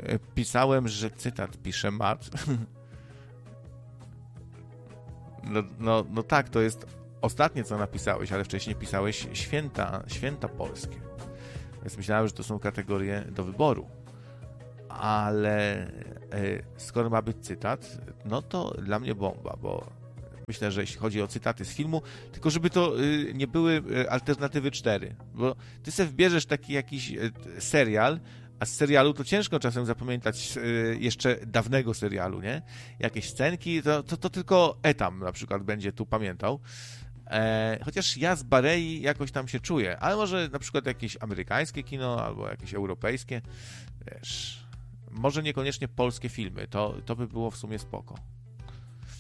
Pisałem, że cytat pisze Matt. No tak, to jest ostatnie, co napisałeś, ale wcześniej pisałeś święta polskie. Więc myślałem, że to są kategorie do wyboru. Ale skoro ma być cytat, no to dla mnie bomba, bo myślę, że jeśli chodzi o cytaty z filmu, tylko żeby to nie były alternatywy 4, bo ty sobie wbierzesz taki jakiś serial, a z serialu to ciężko czasem zapamiętać jeszcze dawnego serialu, nie? Jakieś scenki, to tylko Etam na przykład będzie tu pamiętał. Chociaż ja z Barei jakoś tam się czuję, ale może na przykład jakieś amerykańskie kino albo jakieś europejskie, wiesz, może niekoniecznie polskie filmy, to by było w sumie spoko.